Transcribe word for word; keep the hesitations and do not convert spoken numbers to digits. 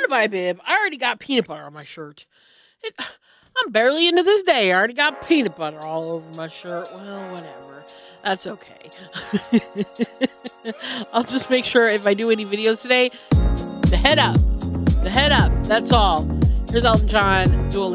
to buy a bib. I already got peanut butter on my shirt. It, I'm barely into this day. I already got peanut butter all over my shirt. Well, whatever. That's okay. I'll just make sure if I do any videos today, the head up. The head up. That's all. Here's Elton John, Dua Lipa.